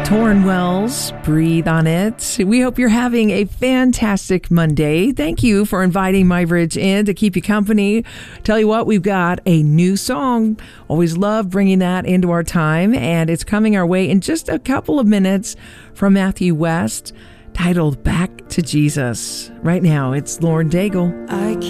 Torrin Wells, Breathe on It. We hope you're having a fantastic Monday. Thank you for inviting Muybridge in to keep you company. Tell you what, we've got a new song. Always love bringing that into our time, and it's coming our way in just a couple of minutes from Matthew West, titled Back to Jesus. Right now, it's Lauren Daigle.